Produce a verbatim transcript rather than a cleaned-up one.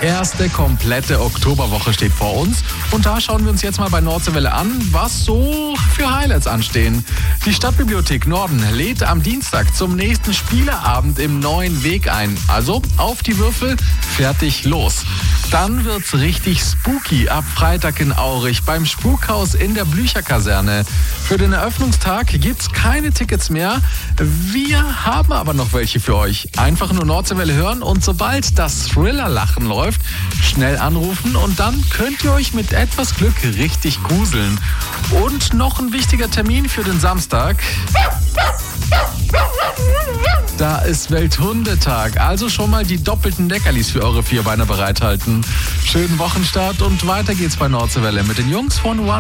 erste komplette Oktoberwoche steht vor uns. Und da schauen wir uns jetzt mal bei Nordseewelle an, was so für Highlights anstehen. Die Stadtbibliothek Norden lädt am Dienstag zum nächsten Spieleabend im neuen Weg ein. Also auf die Würfel, fertig, los. Dann wird's richtig spooky ab Freitag in Aurich beim Spukhaus in der Blücherkaserne. Für den Eröffnungstag gibt's keine Tickets mehr. Wir haben aber noch welche für euch. Einfach nur Nordseewelle hören und sobald das Thriller-Lachen läuft, schnell anrufen und dann könnt ihr euch mit etwas Glück richtig gruseln. Und noch ein wichtiger Termin für den Samstag. Da ist Welthundetag, also schon mal die doppelten Leckerlis für eure Vierbeiner bereithalten. Schönen Wochenstart und weiter geht's bei Nordseewelle mit den Jungs von One.